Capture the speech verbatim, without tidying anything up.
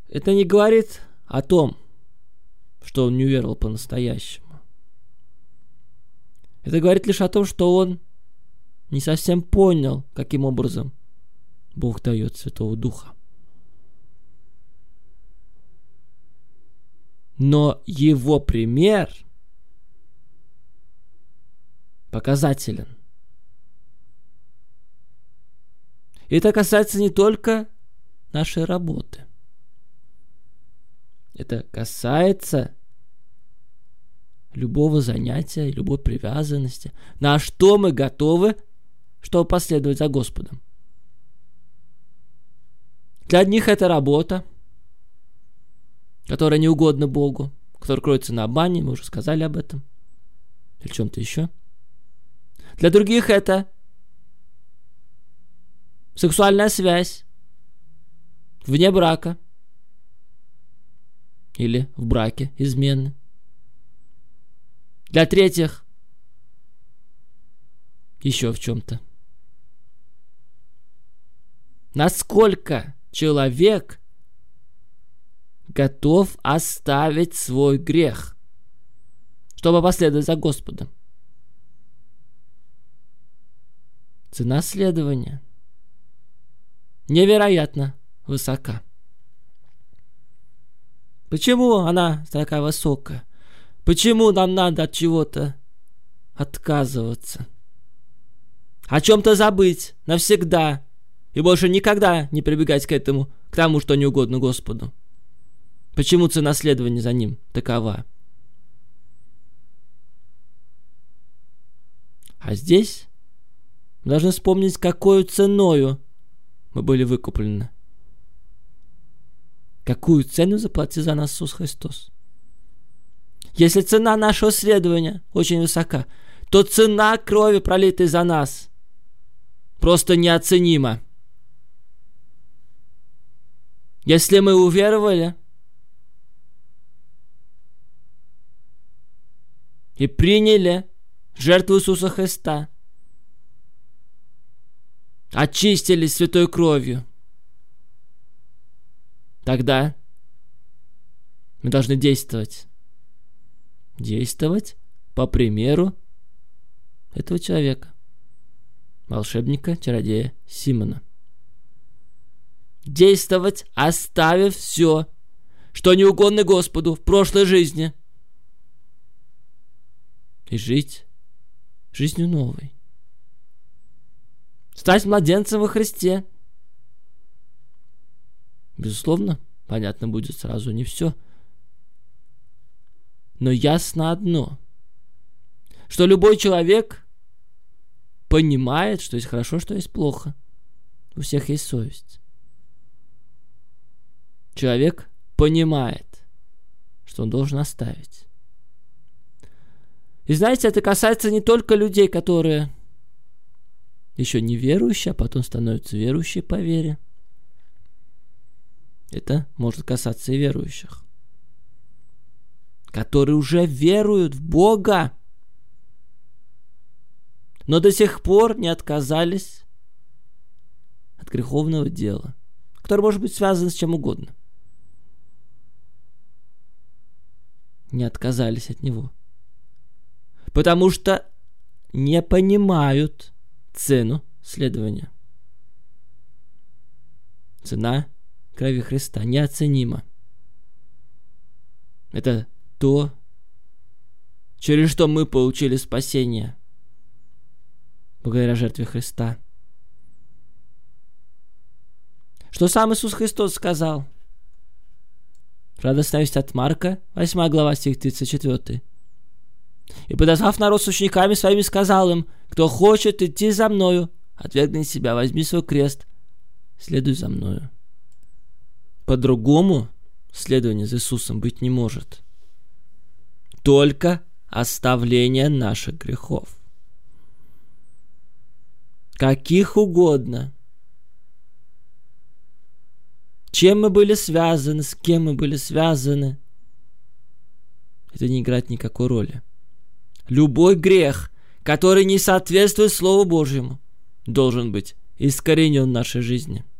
Это не говорит о том, что он не уверовал по-настоящему. Это говорит лишь о том, что он не совсем понял, каким образом Бог дает Святого Духа. Но его пример показателен. И это касается не только нашей работы. Это касается любого занятия, любой привязанности. На что мы готовы, чтобы последовать за Господом. Для одних это работа, которая не угодна Богу, которая кроется на обмане, мы уже сказали об этом, или чем-то еще. Для других это сексуальная связь вне брака или в браке измены. Для третьих еще в чем-то. Насколько человек готов оставить свой грех, чтобы последовать за Господом? Цена следования невероятно высока. Почему она такая высокая? Почему нам надо от чего-то отказываться? О чем-то забыть навсегда и больше никогда не прибегать к этому, к тому, что не угодно Господу? Почему цена следования за ним такова? А здесь мы должны вспомнить, какой ценою мы были выкуплены. Какую цену заплатил за нас Иисус Христос? Если цена нашего следования очень высока, то цена крови, пролитой за нас, просто неоценима. Если мы уверовали и приняли жертву Иисуса Христа, очистились святой кровью, тогда мы должны действовать. Действовать по примеру этого человека, волшебника, чародея Симона. Действовать, оставив все, что не угодно Господу в прошлой жизни, и жить жизнью новой. Стать младенцем во Христе. Безусловно, понятно будет сразу не все. Но ясно одно, что любой человек понимает, что есть хорошо, что есть плохо. У всех есть совесть. Человек понимает, что он должен оставить. И знаете, это касается не только людей, которые еще не верующие, а потом становятся верующие по вере. Это может касаться и верующих, которые уже веруют в Бога, но до сих пор не отказались от греховного дела, которое может быть связано с чем угодно. Не отказались от него, потому что не понимают цену следования. Цена крови Христа неоценима. Это то, через что мы получили спасение благодаря жертве Христа. Что сам Иисус Христос сказал? Радостная весть от Марка, восьмая глава, стих тридцать четыре. «И, подозвав народ с учениками своими, сказал им: кто хочет идти за мною, отвергни себя, возьми свой крест, следуй за мною». По-другому следование за Иисусом быть не может. Только оставление наших грехов. Каких угодно. Чем мы были связаны, с кем мы были связаны, это не играет никакой роли. Любой грех, который не соответствует Слову Божьему, должен быть искоренен в нашей жизни.